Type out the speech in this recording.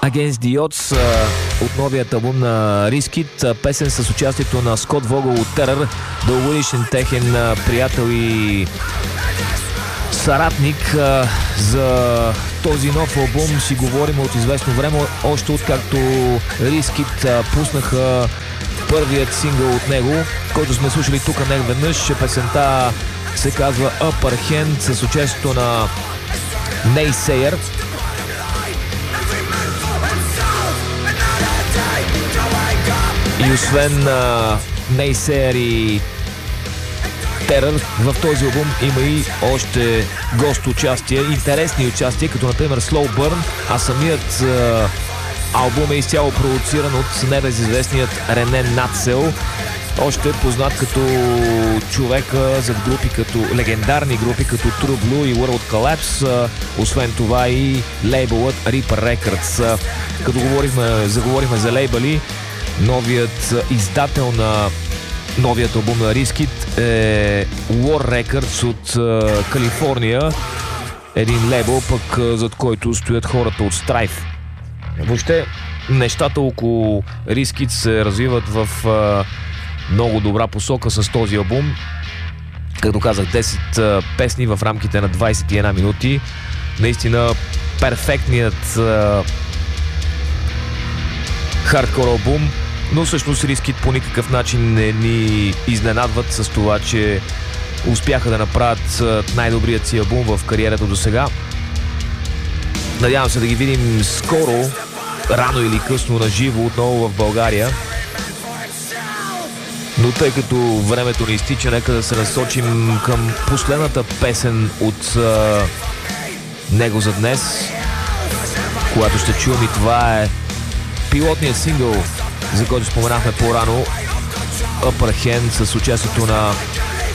Against the Odds от новият албум на Rizkit, песен с участието на Скот Вогъл от Terror, дългогодишен техен приятел и съратник. За този нов албум си говорим от известно време, още откакто Rizkit пуснаха първият сингъл от него, който сме слушали тук не веднъж. Песента се казва Upper Hand с участието на Naysayer. И освен Naysayer и Terror, в този албум има и още гост участия, интересни участия, като например Slow Burn, а самият албум е изцяло продуциран от небезизвестният Рене Нацел, още познат като човека зад групи като легендарни групи като True Blue и World Collapse, освен това и лейбълът Reaper Records. Като заговорихме за лейбъли, новият издател на новият албум на Rizkit е War Records от Калифорния, един лейбъл пък зад който стоят хората от Strife. Въобще нещата около Rizkit се развиват в много добра посока с този албум. Както казах, 10 песни в рамките на 21 минути. Наистина перфектният хардкор албум, но всъщност Rizkit по никакъв начин не ни изненадват с това, че успяха да направят най-добрият си албум в кариерата до сега. Надявам се да ги видим скоро, рано или късно на живо отново в България. Но тъй като времето ни изтича, нека да се насочим към последната песен от него за днес, която ще чуем, и това е пилотният сингъл, за който споменахме по-рано, Upper Hand, с участието на